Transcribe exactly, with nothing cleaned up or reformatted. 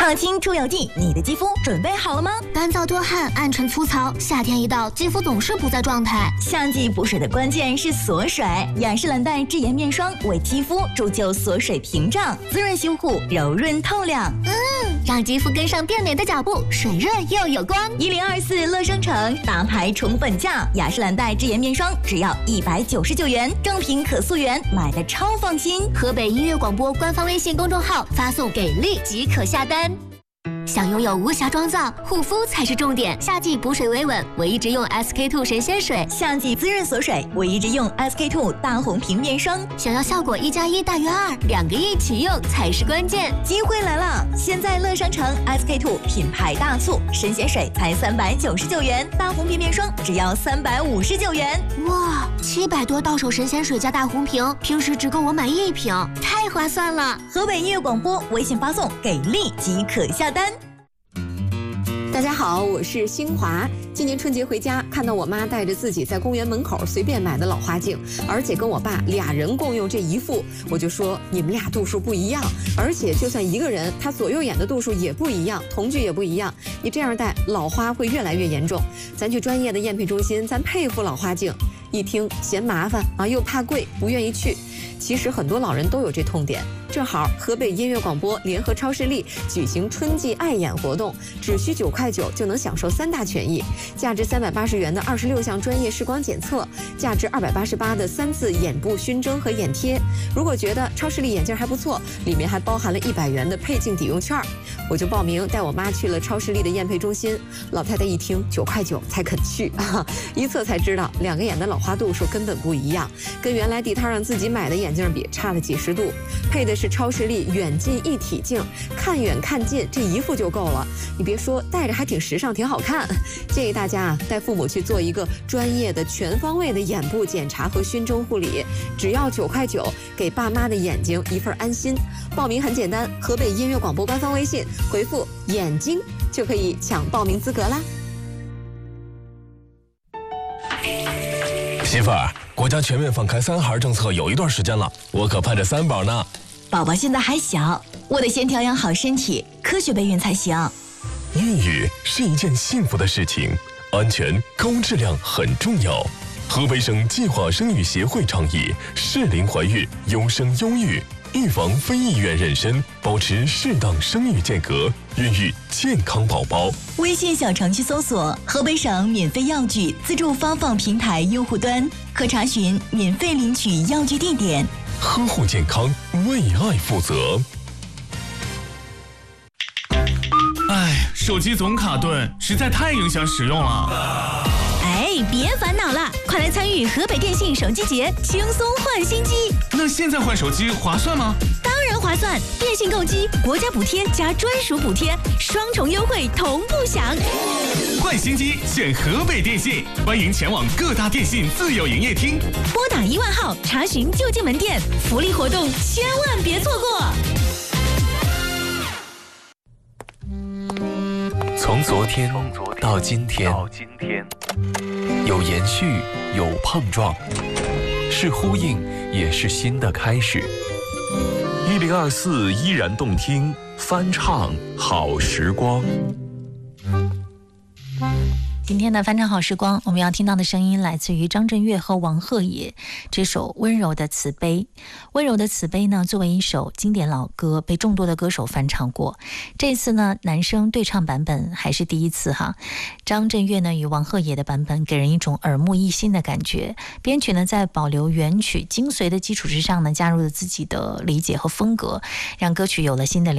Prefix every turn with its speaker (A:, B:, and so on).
A: 抗菌除油剂，你的肌肤准备好了吗？
B: 干燥多汗、暗沉粗糙，夏天一到，肌肤总是不在状态。
A: 夏季补水的关键是锁水，雅诗兰黛智妍面霜为肌肤铸就锁水屏障，滋润修护，柔润透亮。
B: 嗯，让肌肤跟上变美的脚步，水润又有光。
A: 一零二四乐生城大牌宠本价，雅诗兰黛智妍面霜只要一百九十九元，正品可溯源，买的超放心。
B: 河北音乐广播官方微信公众号发送给力即可下单。想拥有无瑕妆造，护肤才是重点。夏季补水维稳，我一直用 S K two 神仙水；
A: 夏季滋润锁水，我一直用 S K two 大红瓶面霜。
B: 想要效果一加一大于二，两个一起用才是关键。
A: 机会来了！现在乐商城 S K two 品牌大促，神仙水才三百九十九元，大红瓶面霜只要三百五十九元。
B: 哇，七百多到手神仙水加大红瓶，平时只够我买一瓶，太划算了！
A: 河北音乐广播微信发送给力即可下单。
C: 大家好，我是新华。今年春节回家，看到我妈带着自己在公园门口随便买的老花镜，而且跟我爸俩人共用这一副，我就说你们俩度数不一样，而且就算一个人，他左右眼的度数也不一样，瞳距也不一样，你这样戴老花会越来越严重。咱去专业的验配中心，咱配副老花镜。一听嫌麻烦啊，又怕贵，不愿意去。其实很多老人都有这痛点。正好河北音乐广播联合超视力举行春季爱眼活动，只需九块九就能享受三大权益：价值三百八十元的二十六项专业视光检测，价值二百八十八的三次眼部熏蒸和眼贴。如果觉得超视力眼镜还不错，里面还包含了一百元的配镜抵用券。我就报名带我妈去了超视力的验配中心。老太太一听九块九才肯去啊，一测才知道两个眼的老花度数根本不一样，跟原来地摊上自己买的眼镜比差了几十度。配的是超视力远近一体镜，看远看近这一副就够了。你别说，戴着还挺时尚，挺好看。建议大家啊，带父母去做一个专业的全方位的眼部检查和熏蒸护理，只要九块九，给爸妈的眼睛一份安心。报名很简单，河北音乐广播官方微信回复眼睛就可以抢报名资格啦。
D: 媳妇儿，国家全面放开三孩政策有一段时间了，我可盼着三宝呢。
A: 宝宝现在还小，我得先调养好身体，科学备孕才行。
D: 孕育是一件幸福的事情，安全高质量很重要。河北省计划生育协会倡议适龄怀孕，优生优育，预防非意愿妊娠，保持适当生育间隔，孕育健康宝宝。
A: 微信小程序搜索河北省免费药具自助发放平台用户端，可查询免费领取药具地点。
D: 呵护健康，为爱负责。
E: 哎，手机总卡顿，实在太影响使用了。
A: 哎，别烦恼了，快来参与河北电信手机节，轻松换新机。
E: 那现在换手机划算吗？
A: 当然划算，电信购机，国家补贴加专属补贴，双重优惠同步享。
E: 换新机选河北电信，欢迎前往各大电信自有营业厅，
A: 拨打一万号查询就近门店，福利活动千万别错过。
F: 从昨天到今天，有延续，有碰撞，是呼应，也是新的开始。一零二四依然动听，翻唱好时光。
G: 今天的翻唱好时光，我们要听到的声音来自于张震岳和王鹤野，这首温柔的慈悲。温柔的慈悲呢，作为一首经典老歌，被众多的歌手翻唱过。这次呢，男生对唱版本还是第一次哈。张震岳呢与王鹤野的版本给人一种耳目一新的感觉。编曲呢在保留原曲精髓的基础之上呢，加入了自己的理解和风格，让歌曲有了新的